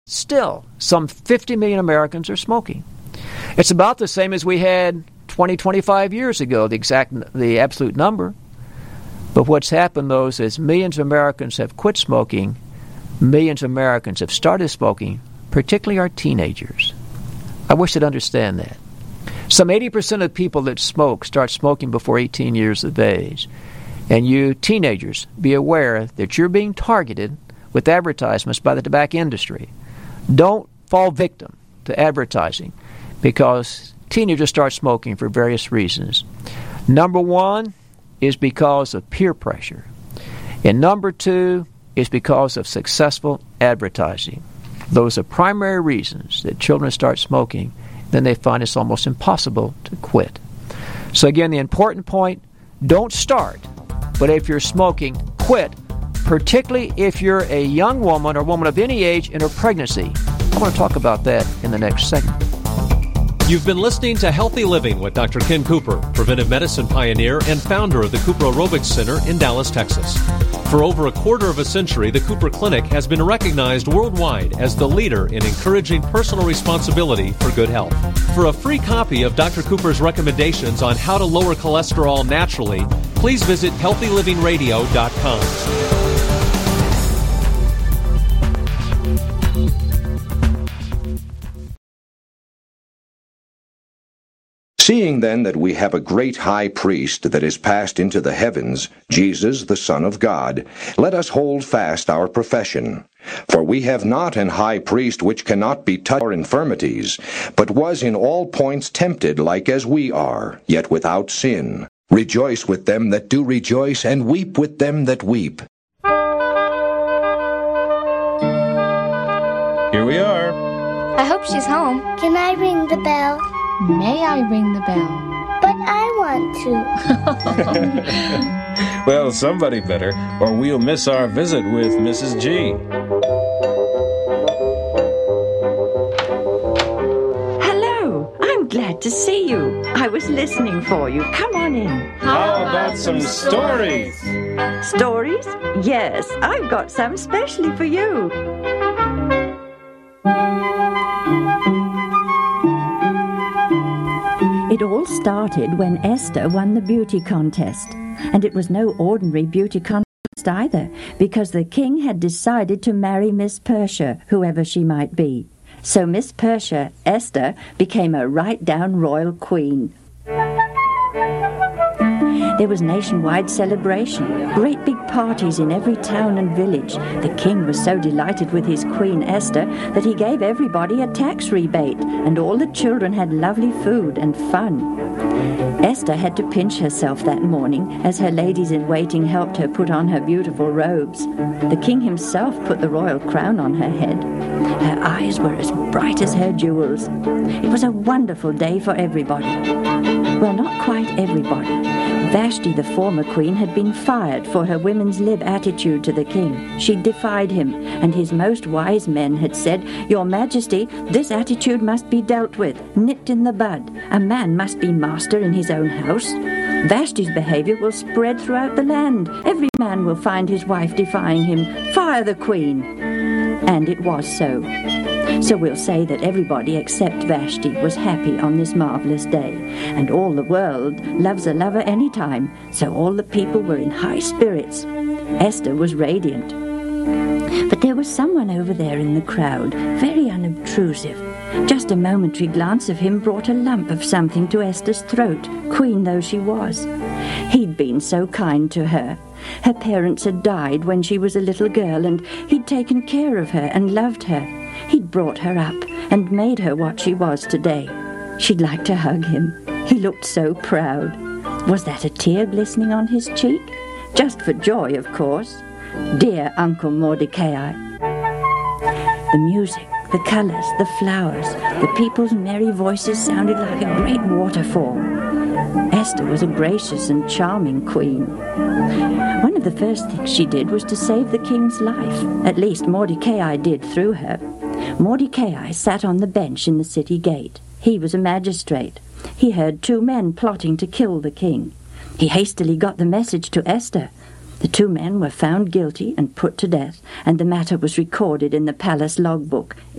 still, some 50 million Americans are smoking. It's about the same as we had 20, 25 years ago, the absolute number. But what's happened, though, is millions of Americans have quit smoking, millions of Americans have started smoking, particularly our teenagers. I wish they'd understand that. Some 80% of people that smoke start smoking before 18 years of age. And you teenagers, be aware that you're being targeted with advertisements by the tobacco industry. Don't fall victim to advertising because teenagers start smoking for various reasons. Number one is because of peer pressure. And number two is because of successful advertising. Those are primary reasons that children start smoking. Then they find it's almost impossible to quit. So again, the important point, don't start. But if you're smoking, quit, particularly if you're a young woman or woman of any age in her pregnancy. I want to talk about that in the next segment. You've been listening to Healthy Living with Dr. Ken Cooper, preventive medicine pioneer and founder of the Cooper Aerobics Center in Dallas, Texas. For over a quarter of a century, the Cooper Clinic has been recognized worldwide as the leader in encouraging personal responsibility for good health. For a free copy of Dr. Cooper's recommendations on how to lower cholesterol naturally, please visit healthylivingradio.com. Seeing then that we have a great high priest that is passed into the heavens, Jesus, the Son of God, let us hold fast our profession. For we have not an high priest which cannot be touched with our infirmities, but was in all points tempted like as we are, yet without sin. Rejoice with them that do rejoice, and weep with them that weep. Here we are. I hope she's home. Can I ring the bell? May I ring the bell? But I want to. Well, somebody better, or we'll miss our visit with Mrs. G. Hello, I'm glad to see you. I was listening for you. Come on in. How about some stories? Stories? Yes, I've got some specially for you. It all started when Esther won the beauty contest. And it was no ordinary beauty contest either, because the king had decided to marry Miss Persia, whoever she might be. So Miss Persia, Esther, became a right-down royal queen. There was nationwide celebration, great big parties in every town and village. The king was so delighted with his queen Esther that he gave everybody a tax rebate, and all the children had lovely food and fun. Esther had to pinch herself that morning as her ladies-in-waiting helped her put on her beautiful robes. The king himself put the royal crown on her head. Her eyes were as bright as her jewels. It was a wonderful day for everybody. Well, not quite everybody. Vashti, the former queen, had been fired for her women's lib attitude to the king. She defied him, and his most wise men had said, "Your Majesty, this attitude must be dealt with, nipped in the bud. A man must be master in his own house. Vashti's behavior will spread throughout the land. Every man will find his wife defying him. Fire the queen." And it was so. So we'll say that everybody except Vashti was happy on this marvelous day. And all the world loves a lover any time, so all the people were in high spirits. Esther was radiant. But there was someone over there in the crowd, very unobtrusive. Just a momentary glance of him brought a lump of something to Esther's throat, queen though she was. He'd been so kind to her. Her parents had died when she was a little girl, and he'd taken care of her and loved her. He'd brought her up and made her what she was today. She'd like to hug him. He looked so proud. Was that a tear glistening on his cheek? Just for joy, of course. Dear Uncle Mordecai. The music, the colors, the flowers, the people's merry voices sounded like a great waterfall. Esther was a gracious and charming queen. One of the first things she did was to save the king's life. At least Mordecai did through her. Mordecai sat on the bench in the city gate. He was a magistrate. He heard two men plotting to kill the king. He hastily got the message to Esther. The two men were found guilty and put to death, and the matter was recorded in the palace logbook.